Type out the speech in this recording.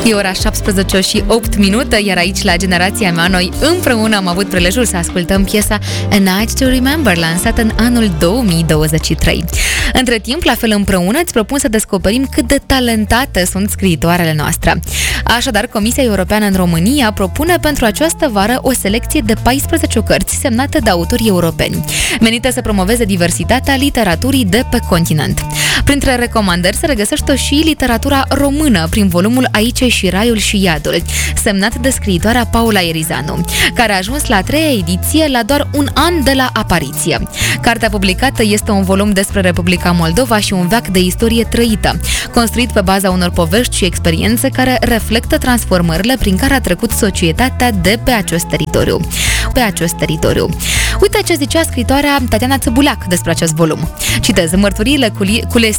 E ora 17 și 8 minute, iar aici la Generația Mea noi împreună am avut prilejul să ascultăm piesa A Night to Remember, lansată în anul 2023. Între timp, la fel împreună, îți propun să descoperim cât de talentate sunt scriitoarele noastre. Așadar, Comisia Europeană în România propune pentru această vară o selecție de 14 cărți semnate de autori europeni, menite să promoveze diversitatea literaturii de pe continent. Printre recomandări se regăsește și literatura română, prin volumul Aici și Raiul și Iadul, semnat de scriitoarea Paula Erizanu, care a ajuns la 3-a ediție la doar un an de la apariție. Cartea publicată este un volum despre Republica Moldova și un veac de istorie trăită, construit pe baza unor povești și experiențe care reflectă transformările prin care a trecut societatea de pe acest teritoriu. Uite ce zicea scritoarea Tatiana Țăbuleac despre acest volum. Citez: mărturiile culese